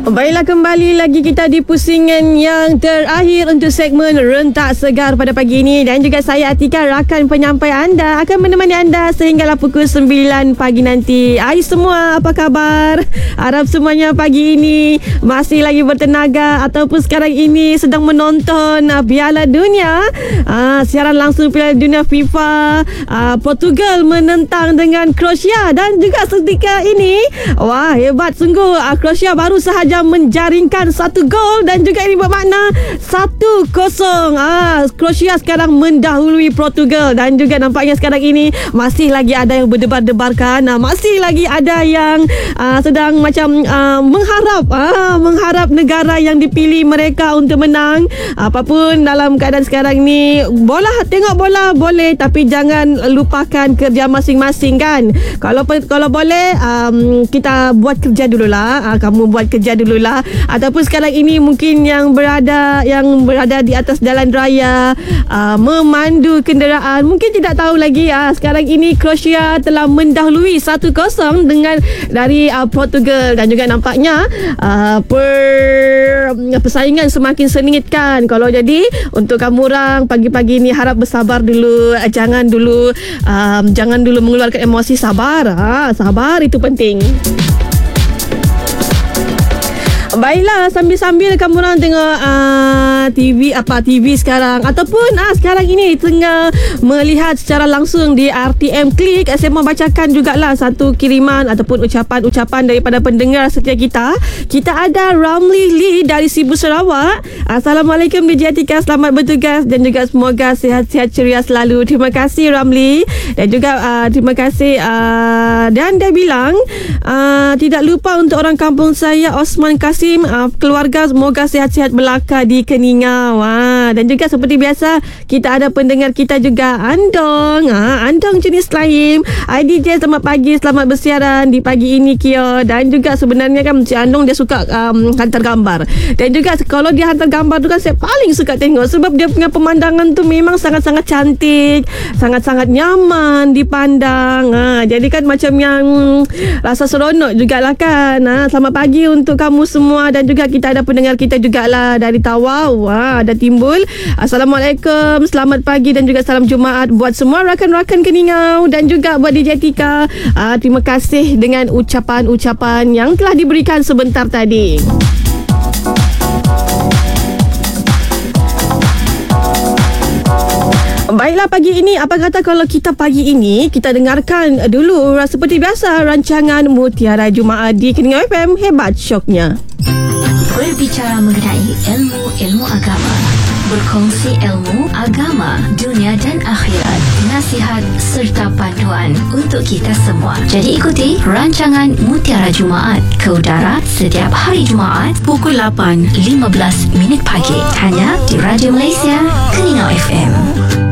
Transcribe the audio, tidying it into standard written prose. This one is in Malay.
Baiklah, kembali lagi kita di pusingan yang terakhir untuk segmen Rentak Segar pada pagi ini. Dan juga saya Atika, rakan penyampai anda, akan menemani anda sehinggalah pukul 9 pagi nanti. Hai semua, apa khabar? Harap semuanya pagi ini masih lagi bertenaga ataupun sekarang ini sedang menonton Piala Dunia. Siaran langsung Piala Dunia FIFA. Portugal menentang dengan Croatia. Dan juga seketika ini, wah, hebat sungguh. Croatia baru sahaja menjaringkan satu gol dan juga ini bermakna 1-0. Croatia sekarang mendahului Portugal dan juga nampaknya sekarang ini masih lagi ada yang berdebar-debarkan, masih lagi ada yang sedang macam mengharap negara yang dipilih mereka untuk menang. Apapun dalam keadaan sekarang ni, tengok bola boleh, tapi jangan lupakan kerja masing-masing kan. Kalau boleh, kita buat kerja dululah. Kamu buat kerja dululah. Ataupun sekarang ini mungkin yang berada di atas jalan raya, memandu kenderaan, mungkin tidak tahu lagi. Sekarang ini Croatia telah mendahului 1-0 dari Portugal dan juga nampaknya persaingan semakin sengit kan. Kalau jadi untuk kamu orang pagi-pagi ni, harap bersabar dulu. Jangan dulu mengeluarkan emosi. Sabar itu penting. Baiklah, sambil-sambil kamu orang tengok TV sekarang, ataupun sekarang ini tengah melihat secara langsung di RTM Klik, saya mau bacakan jugalah satu kiriman ataupun ucapan daripada pendengar setia kita. Kita ada Ramli Lee dari Sibu Sarawak. Assalamualaikum DJ Atika, selamat bertugas dan juga semoga sihat-sihat ceria selalu. Terima kasih Ramli. Dan juga terima kasih, dan dia bilang tidak lupa untuk orang kampung saya, Osman Kasim, keluarga semoga sihat-sihat belaka di Keningau. Dan juga seperti biasa kita ada pendengar kita juga, Andong jenis lain. DJ selamat pagi, selamat bersiaran di pagi ini Kio. Dan juga sebenarnya kan si Andong dia suka hantar gambar. Dan juga kalau dia hantar gambar tu kan saya paling suka tengok, sebab dia punya pemandangan tu memang sangat-sangat cantik, sangat-sangat nyaman dipandang. Jadi kan macam yang rasa seronok jugalah kan. Selamat pagi untuk kamu semua. Dan juga kita ada pendengar kita jugalah dari Tawau, ada timbul. Assalamualaikum, selamat pagi dan juga salam Jumaat buat semua rakan-rakan Keningau dan juga buat DJ Tika. Terima kasih dengan ucapan-ucapan yang telah diberikan sebentar tadi. Baiklah, pagi ini apa kata kalau kita pagi ini kita dengarkan dulu seperti biasa rancangan Mutiara Jumaat di Keningau FM. Hebat syoknya. Berbicara mengenai ilmu agama, berkongsi ilmu agama, dunia dan akhirat, nasihat serta panduan untuk kita semua. Jadi ikuti rancangan Mutiara Jumaat ke udara setiap hari Jumaat pukul 8.15 pagi hanya di Radio Malaysia Keningau FM.